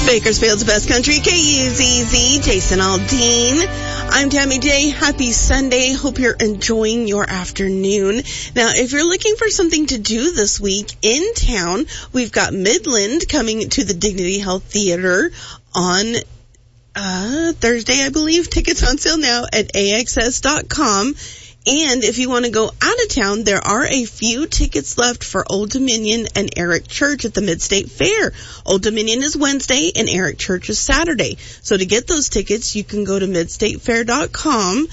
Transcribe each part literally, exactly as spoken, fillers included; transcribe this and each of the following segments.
Bakersfield's Best Country, K U Z Z, Jason Aldean. I'm Tammy J. Happy Sunday. Hope you're enjoying your afternoon. Now, if you're looking for something to do this week in town, we've got Midland coming to the Dignity Health Theater on uh, Thursday, I believe. Tickets on sale now at A X S dot com. And if you want to go out of town, there are a few tickets left for Old Dominion and Eric Church at the Mid-State Fair. Old Dominion is Wednesday and Eric Church is Saturday. So to get those tickets, you can go to mid state fair dot com.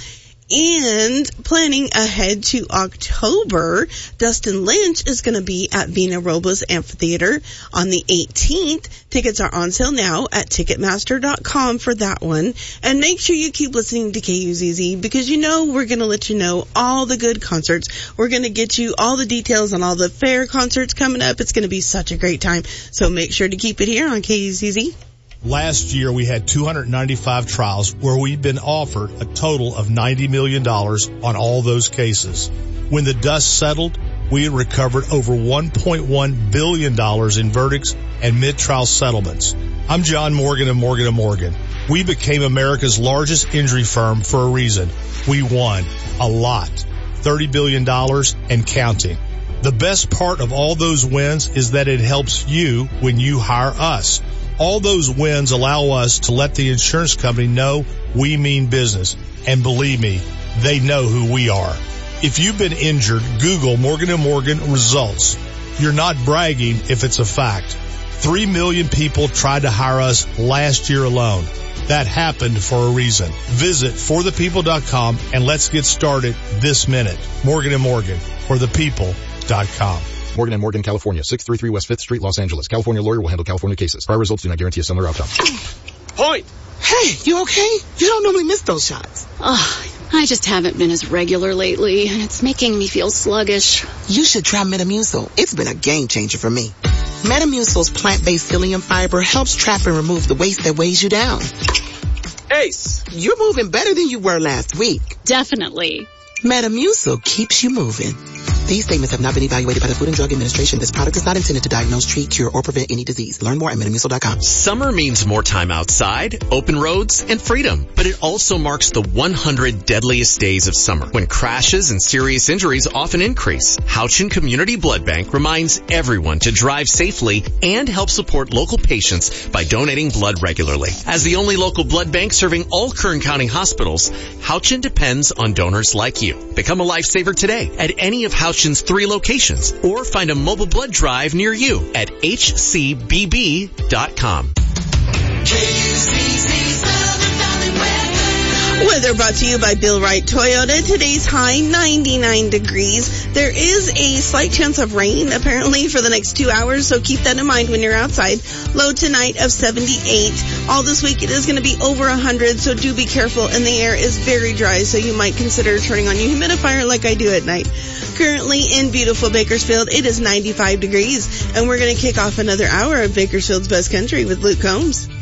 And planning ahead to October, Dustin Lynch is going to be at Vina Robles Amphitheater on the eighteenth. Tickets are on sale now at ticketmaster dot com for that one. And make sure you keep listening to K U Z Z because you know we're going to let you know all the good concerts. We're going to get you all the details on all the fair concerts coming up. It's going to be such a great time. So make sure to keep it here on K U Z Z. Last year, we had two hundred ninety-five trials where we've been offered a total of ninety million dollars on all those cases. When the dust settled, we had recovered over one point one billion dollars in verdicts and mid-trial settlements. I'm John Morgan of Morgan and Morgan. We became America's largest injury firm for a reason. We won a lot, thirty billion dollars and counting. The best part of all those wins is that it helps you when you hire us. All those wins allow us to let the insurance company know we mean business. And believe me, they know who we are. If you've been injured, Google Morgan and Morgan results. You're not bragging if it's a fact. Three million people tried to hire us last year alone. That happened for a reason. Visit for the people dot com and let's get started this minute. Morgan and Morgan, for the people dot com. Morgan and Morgan, California, six thirty-three West fifth Street, Los Angeles. California lawyer will handle California cases. Prior results do not guarantee a similar outcome. Point! Hey, you okay? You don't normally miss those shots. Oh, I just haven't been as regular lately, and it's making me feel sluggish. You should try Metamucil. It's been a game changer for me. Metamucil's plant-based psyllium fiber helps trap and remove the waste that weighs you down. Ace! You're moving better than you were last week. Definitely. Metamucil keeps you moving. These statements have not been evaluated by the Food and Drug Administration. This product is not intended to diagnose, treat, cure, or prevent any disease. Learn more at metamucil dot com. Summer means more time outside, open roads, and freedom. But it also marks the one hundred deadliest days of summer, when crashes and serious injuries often increase. Houchin Community Blood Bank reminds everyone to drive safely and help support local patients by donating blood regularly. As the only local blood bank serving all Kern County hospitals, Houchin depends on donors like you. Become a lifesaver today at any of Houchin's three locations or find a mobile blood drive near you at H C B B dot com. Weather brought to you by Bill Wright Toyota. Today's high, ninety-nine degrees. There is a slight chance of rain, apparently, for the next two hours, so keep that in mind when you're outside. Low tonight of seventy-eight. All this week it is going to be over one hundred, so do be careful. And the air is very dry, so you might consider turning on your humidifier like I do at night. Currently in beautiful Bakersfield, it is ninety-five degrees, and we're going to kick off another hour of Bakersfield's Best Country with Luke Combs.